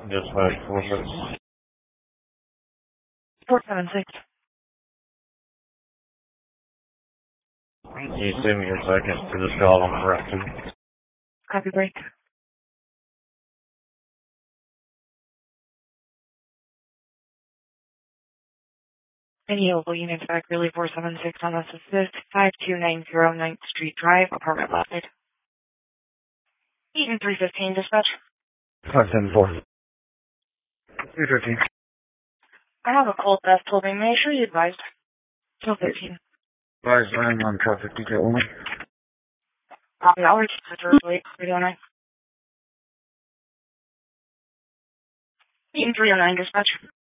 Dispatch 46. 476. Can you send me a second to this call I'm correcting? Copy break. Any local units back really 476 on this assist 5290 9th Street Drive, apartment left. Eaton 315 dispatch. 574. 315. I have a cold death holding. May I show you advised? 1213. Advised running on traffic detail only. Copy. I'll reach out to her late 309. Eaton 309 dispatch.